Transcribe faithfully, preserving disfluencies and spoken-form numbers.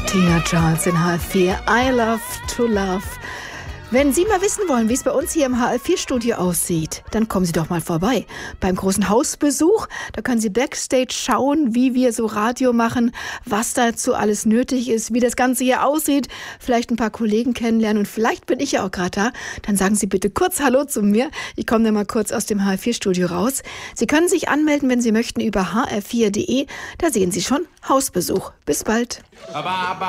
Tina Charles in H F vier. I love to love. Wenn Sie mal wissen wollen, wie es bei uns hier im H F vier Studio aussieht, dann kommen Sie doch mal vorbei. Beim großen Hausbesuch, da können Sie backstage schauen, wie wir so Radio machen, was dazu alles nötig ist, wie das Ganze hier aussieht, vielleicht ein paar Kollegen kennenlernen und vielleicht bin ich ja auch gerade da. Dann sagen Sie bitte kurz Hallo zu mir. Ich komme dann mal kurz aus dem H F vier Studio raus. Sie können sich anmelden, wenn Sie möchten, über h f vier punkt d e. Da sehen Sie schon Hausbesuch. Bis bald.